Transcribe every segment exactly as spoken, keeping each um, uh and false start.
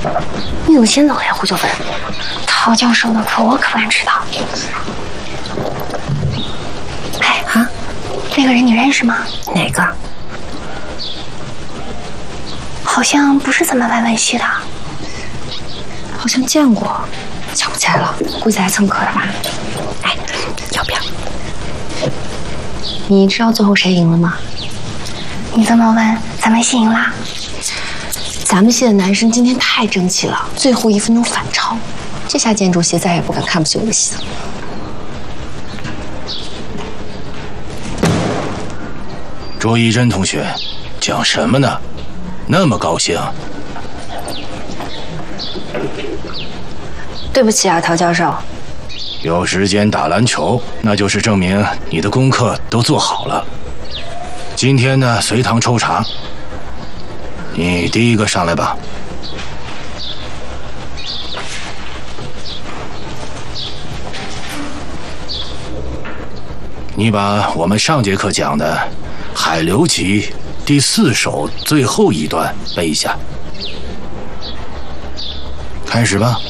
你怎么先走了呀，胡九芬？陶教授的课我可不敢迟到。哎啊，那个人你认识吗？ 哪个？ 好像不是咱们外文系的。 好像见过，想不起来了，估计来蹭课的吧。哎，要不要？你知道最后谁赢了吗？ 你这么问，咱们系赢了。 咱们系的男生今天太争气了，最后一分钟反超，这下建筑系再也不敢看不起我们系了。 周一真同学，讲什么呢？那么高兴？ 对不起啊，陶教授。 有时间打篮球，那就是证明你的功课都做好了。今天呢，随堂抽查，你第一个上来吧。你把我们上节课讲的《海流集》第四首最后一段背一下。开始吧。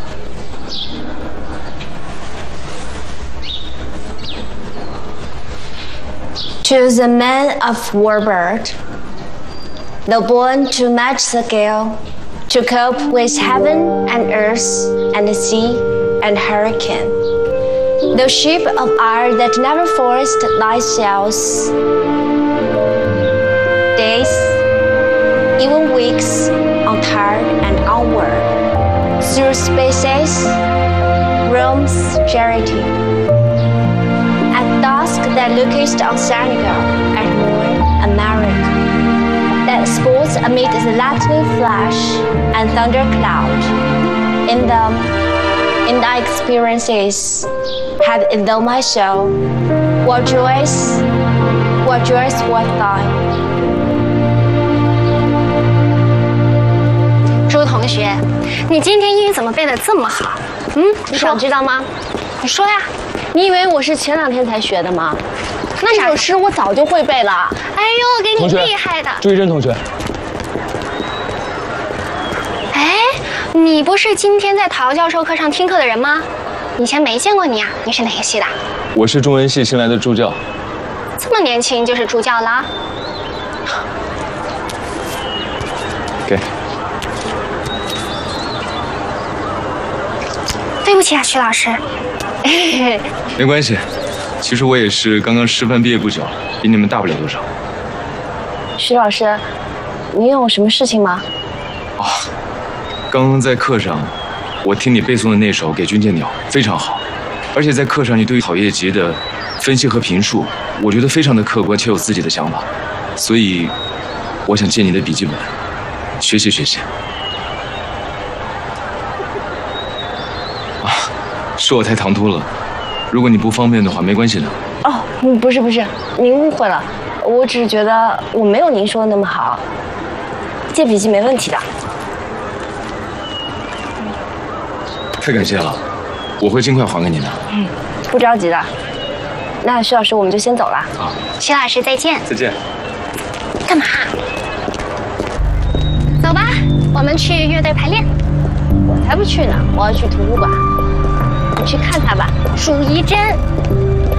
To the man of warbird, though born to match the gale, to cope with heaven and earth and the sea and hurricane, the ship of iron that never forced thy sails, days, even weeks, untired and onward, through spaces, realms, charity. At dusk that lookest on Senegal, at morn America, that sports amid the lightning flash and thunder cloud. In them, in thy experiences, have thou my soul, what joys, what joys was thine. 周同学，你今天英语怎么背得这么好？嗯， 你想知道吗？ 你说呀。 你以为我是前两天才学的吗？那首诗我早就会背了。 哎呦，给你厉害的！ 朱一真同学。 哎，你不是今天在陶教授课上听课的人吗？以前没见过你啊，你是哪个系的？ 我是中文系新来的助教。 这么年轻就是助教了？ 给。 对不起啊，徐老师。 没关系，其实我也是刚刚师范毕业不久，比你们大不了多少。 徐老师，您有什么事情吗？ 啊，刚刚在课上，我听你背诵的那首《给军舰鸟》非常好，而且在课上你对于草叶集的分析和评述，我觉得非常的客观且有自己的想法，所以我想借你的笔记本学习学习。是我太唐突了，如果你不方便的话，没关系的。 哦，不是不是，您误会了，我只是觉得我没有您说的那么好，借笔记没问题的。 太感谢了，我会尽快还给你的。 嗯，不着急的。那徐老师，我们就先走了。 好， 徐老师再见。 再见。 干嘛？走吧，我们去乐队排练。 我才不去呢，我要去图书馆。你去看他吧， 数一针。